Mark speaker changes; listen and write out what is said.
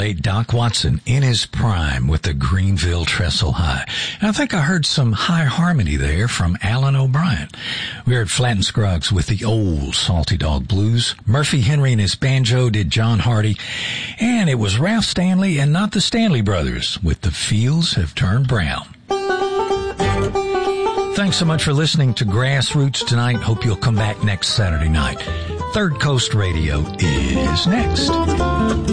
Speaker 1: late Doc Watson in his prime with the Greenville Trestle High. And I think I heard some high harmony there from Alan O'Brien. We heard Flatt and Scruggs with the old Salty Dog Blues. Murphy Henry and his banjo did John Hardy. And it was Ralph Stanley and not the Stanley Brothers with The Fields Have Turned Brown. Thanks so much for listening to Grassroots tonight. Hope you'll come back next Saturday night. Third Coast Radio is next.